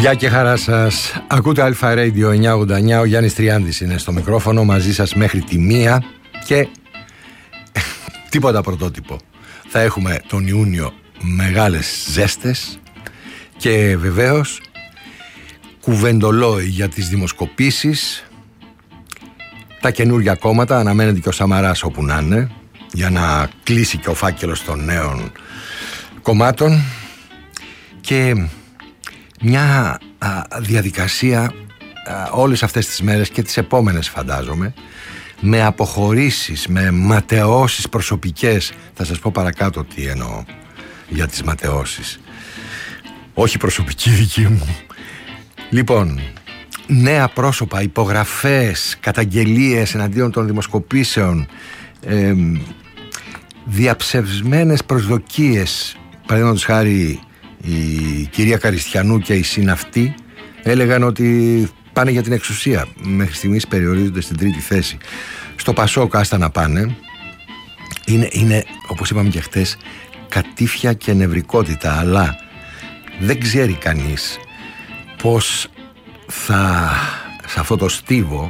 Γεια και χαρά σας. Ακούτε Αλφα Radio 989. Ο Γιάννης Τριάντης είναι στο μικρόφωνο, μαζί σας μέχρι τη 1 και τίποτα πρωτότυπο. Θα έχουμε τον Ιούνιο μεγάλες ζέστες και βεβαίως κουβεντολόι για τις δημοσκοπήσεις, τα καινούργια κόμματα. Αναμένεται και ο Σαμαράς όπου να είναι, για να κλείσει και ο φάκελος των νέων κομμάτων, και μια διαδικασία όλες αυτές τις μέρες και τις επόμενες, φαντάζομαι, με αποχωρήσεις, με ματαιώσεις προσωπικές. Θα σας πω παρακάτω τι εννοώ για τις ματαιώσεις, όχι προσωπική δική μου. Λοιπόν, νέα πρόσωπα, υπογραφές, καταγγελίες εναντίον των δημοσκοπήσεων, διαψευσμένες προσδοκίες. Παραδείγματος χάρη, η κυρία Καριστιανού και οι συναυτοί έλεγαν ότι πάνε για την εξουσία. Μέχρι στιγμής περιορίζονται στην 3η θέση. Στο Πασόκ άστα να πάνε. Είναι, όπως είπαμε και χτες, κατήφια και νευρικότητα, αλλά δεν ξέρει κανείς πώς σε αυτό το στίβο,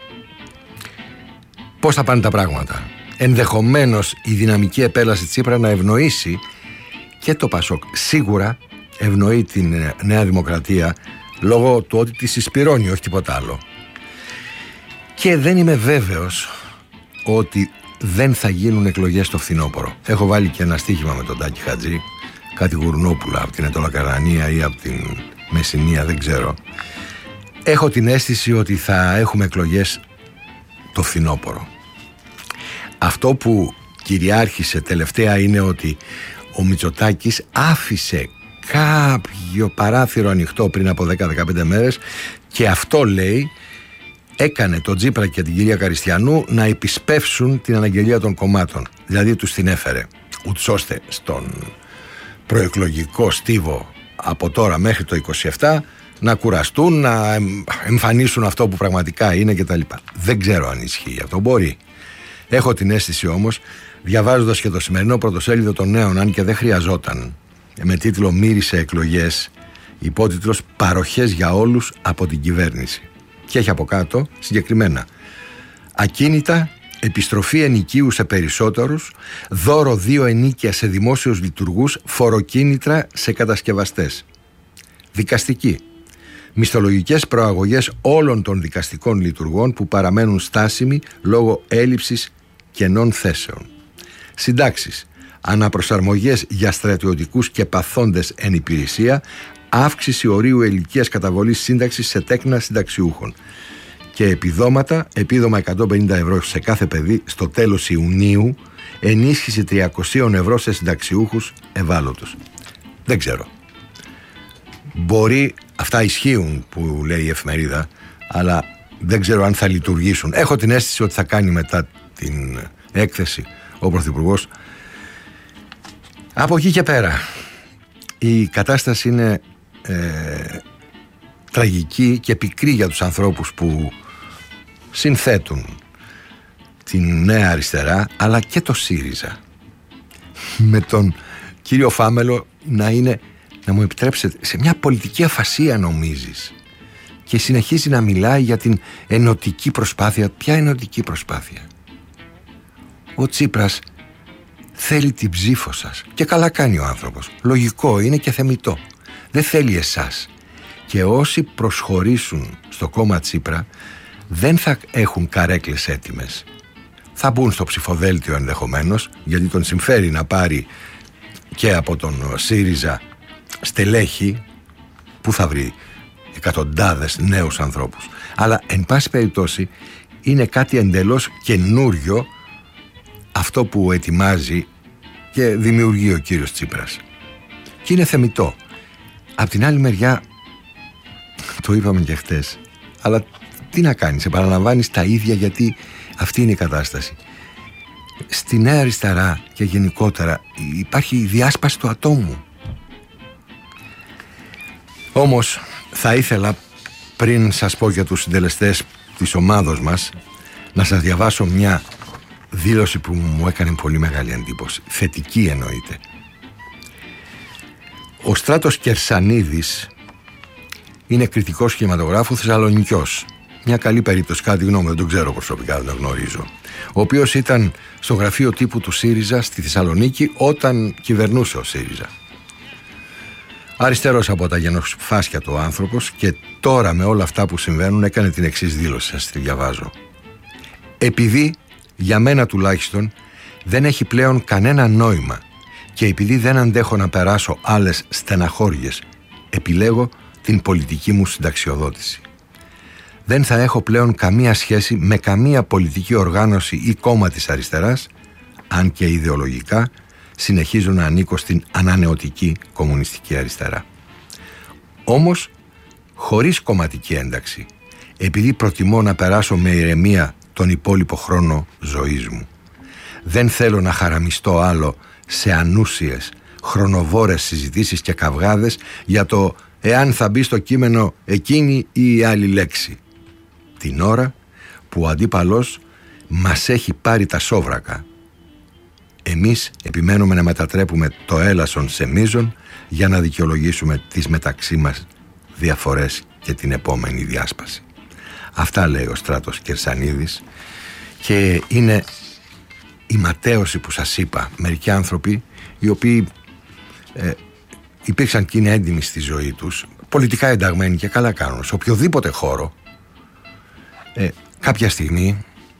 πώς θα πάνε τα πράγματα. Ενδεχομένως η δυναμική επέλαση Τσίπρα να ευνοήσει και το Πασόκ. Σίγουρα ευνοεί την Νέα Δημοκρατία λόγω του ότι τη συσπυρώνει, όχι τίποτα άλλο. Και δεν είμαι βέβαιος ότι δεν θα γίνουν εκλογές στο φθινόπωρο. Έχω βάλει και ένα στοίχημα με τον Τάκη Χατζή, κάτι Γουρνόπουλα από την Ετωλακαρανία ή από την Μεσσηνία, δεν ξέρω. Έχω την αίσθηση ότι θα έχουμε εκλογές το φθινόπωρο. Αυτό που κυριάρχησε τελευταία είναι ότι ο Μητσοτάκης άφησε κάποιο παράθυρο ανοιχτό πριν από 10-15 μέρες, και αυτό, λέει, έκανε τον Τσίπρα και την κυρία Καριστιανού να επισπεύσουν την αναγγελία των κομμάτων. Δηλαδή τους την έφερε, ούτως ώστε στον προεκλογικό στίβο από τώρα μέχρι το 27 να κουραστούν, να εμφανίσουν αυτό που πραγματικά είναι κτλ. Δεν ξέρω αν ισχύει αυτό, μπορεί. Έχω την αίσθηση όμως, διαβάζοντας και το σημερινό πρωτοσέλιδο των Νέων, αν και δεν χρειαζόταν, με τίτλο «Μύρισε εκλογές», υπότιτλος «Παροχές για όλους από την κυβέρνηση». Και έχει από κάτω συγκεκριμένα: ακίνητα, επιστροφή ενοικίου σε περισσότερους, δώρο 2 ενίκια σε δημόσιους λειτουργούς, φοροκίνητρα σε κατασκευαστές. Δικαστική, μισθολογικές προαγωγές όλων των δικαστικών λειτουργών που παραμένουν στάσιμοι λόγω έλλειψης κενών θέσεων. Συντάξεις, αναπροσαρμογές για στρατιωτικούς και παθόντες εν υπηρεσία, αύξηση ορίου ηλικίας καταβολής σύνταξης σε τέκνα συνταξιούχων. Και επιδόματα, επίδομα 150 ευρώ σε κάθε παιδί στο τέλος Ιουνίου, ενίσχυση 300 ευρώ σε συνταξιούχους ευάλωτους. Δεν ξέρω. Μπορεί αυτά ισχύουν που λέει η εφημερίδα, αλλά δεν ξέρω αν θα λειτουργήσουν. Έχω την αίσθηση ότι θα κάνει μετά την έκθεση ο Πρωθυπουργός. Από εκεί και πέρα η κατάσταση είναι τραγική και πικρή για τους ανθρώπους που συνθέτουν την Νέα Αριστερά, αλλά και το ΣΥΡΙΖΑ, με τον κύριο Φάμελο να είναι, να μου επιτρέψετε, σε μια πολιτική αφασία, νομίζεις, και συνεχίζει να μιλάει για την ενωτική προσπάθεια. Ποια ενωτική προσπάθεια? Ο Τσίπρας θέλει την ψήφο σας, και καλά κάνει ο άνθρωπος. Λογικό είναι και θεμιτό. Δεν θέλει εσάς. Και όσοι προσχωρήσουν στο κόμμα Τσίπρα δεν θα έχουν καρέκλες έτοιμες. Θα μπουν στο ψηφοδέλτιο ενδεχομένως, γιατί τον συμφέρει να πάρει και από τον ΣΥΡΙΖΑ στελέχη που θα βρει εκατοντάδες νέους ανθρώπους. Αλλά εν πάση περιπτώσει είναι κάτι εντελώς καινούριο αυτό που ετοιμάζει και δημιουργεί ο κύριος Τσίπρας, και είναι θεμιτό. Απ' την άλλη μεριά, το είπαμε και χτες, αλλά τι να κάνεις, επαναλαμβάνεις τα ίδια, γιατί αυτή είναι η κατάσταση. Στη Νέα Αριστερά και γενικότερα υπάρχει η διάσπαση του ατόμου. Όμως θα ήθελα, πριν σας πω για τους συντελεστές της ομάδος μας, να σας διαβάσω μια δήλωση που μου έκανε πολύ μεγάλη εντύπωση. Θετική εννοείται. Ο Στράτος Κερσανίδης είναι κριτικός κινηματογράφου Θεσσαλονικιός. Μια καλή περίπτωση, κάτι γνώμη, δεν τον ξέρω προσωπικά, δεν τον γνωρίζω. Ο οποίος ήταν στο γραφείο τύπου του ΣΥΡΙΖΑ στη Θεσσαλονίκη όταν κυβερνούσε ο ΣΥΡΙΖΑ. Αριστερός από τα γενοφάσκια του άνθρωπος, και τώρα με όλα αυτά που συμβαίνουν έκανε την εξής δήλωση, σας τη διαβάζω. Επειδή για μένα τουλάχιστον δεν έχει πλέον κανένα νόημα και επειδή δεν αντέχω να περάσω άλλες στεναχώριες, επιλέγω την πολιτική μου συνταξιοδότηση. Δεν θα έχω πλέον καμία σχέση με καμία πολιτική οργάνωση ή κόμμα της αριστεράς, αν και ιδεολογικά συνεχίζω να ανήκω στην ανανεωτική κομμουνιστική αριστερά. Όμως, χωρίς κομματική ένταξη, επειδή προτιμώ να περάσω με ηρεμία τον υπόλοιπο χρόνο ζωής μου. Δεν θέλω να χαραμιστώ άλλο σε ανούσιες, χρονοβόρες συζητήσεις και καυγάδες για το εάν θα μπει στο κείμενο εκείνη ή η άλλη λέξη. Την ώρα που ο αντίπαλος μας έχει πάρει τα σόβρακα. Εμείς επιμένουμε να μετατρέπουμε το έλασον σε μείζον για να δικαιολογήσουμε τις μεταξύ μας διαφορές και την επόμενη διάσπαση. Αυτά λέει ο Στράτος Κερσανίδης, και είναι η ματέωση που σας είπα. Μερικοί άνθρωποι οι οποίοι υπήρξαν και είναι έντιμοι στη ζωή τους, πολιτικά ενταγμένοι και καλά κάνουν, σε οποιοδήποτε χώρο, κάποια στιγμή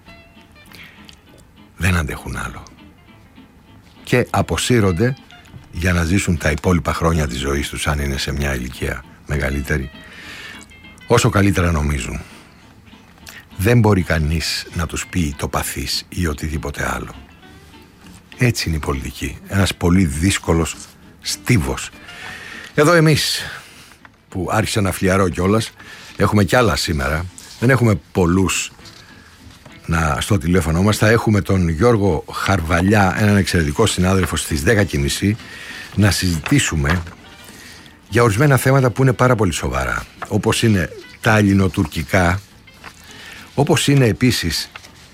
δεν αντέχουν άλλο και αποσύρονται για να ζήσουν τα υπόλοιπα χρόνια της ζωής τους, αν είναι σε μια ηλικία μεγαλύτερη, όσο καλύτερα νομίζουν. Δεν μπορεί κανείς να τους πει το παθείς ή οτιδήποτε άλλο. Έτσι είναι η πολιτική. Ένας πολύ δύσκολος στίβος. Εδώ εμείς που άρχισα να φλιαρώ κιόλας, έχουμε κι άλλα σήμερα. Δεν έχουμε πολλούς στο τηλέφωνο μας. Θα έχουμε τον Γιώργο Χαρβαλιά, έναν εξαιρετικό συνάδελφο, στις 10:30 να συζητήσουμε για ορισμένα θέματα που είναι πάρα πολύ σοβαρά, όπως είναι τα ελληνοτουρκικά, όπως είναι επίσης,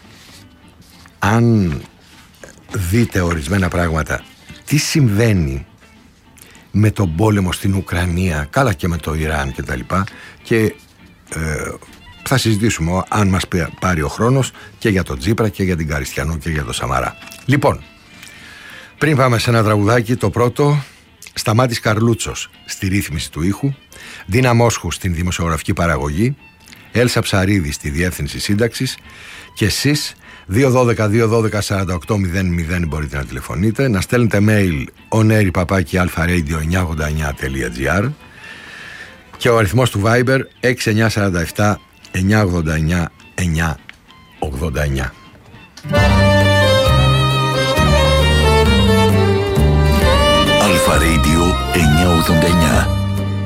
αν δείτε ορισμένα πράγματα, τι συμβαίνει με τον πόλεμο στην Ουκρανία, καλά και με το Ιράν και τα λοιπά, και θα συζητήσουμε, αν μας πάρει ο χρόνος, και για τον Τσίπρα και για την Καριστιανό και για τον Σαμαρά. Λοιπόν, πριν πάμε σε ένα τραγουδάκι, το πρώτο, Σταμάτης Καρλούτσος στη ρύθμιση του ήχου, Ντίνα Μόσχου στην δημοσιογραφική παραγωγή, Έλσα Ψαρίδη στη διεύθυνση σύνταξης, και εσείς 212-212-4800 μπορείτε να τηλεφωνείτε, να στέλνετε mail onery@alfaradio989.gr και ο αριθμός του Viber 6947 989 989.